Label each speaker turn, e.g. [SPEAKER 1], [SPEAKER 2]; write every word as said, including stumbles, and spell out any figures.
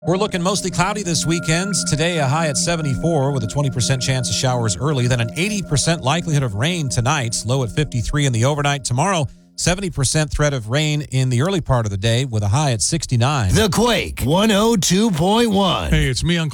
[SPEAKER 1] We're looking mostly cloudy this weekend. Today, a high at seventy-four with a twenty percent chance of showers early, then an eighty percent likelihood of rain tonight, low at fifty-three in the overnight. Tomorrow, seventy percent threat of rain in the early part of the day with a high at sixty-nine.
[SPEAKER 2] The Quake one oh two point one.
[SPEAKER 3] Hey, it's me, Uncle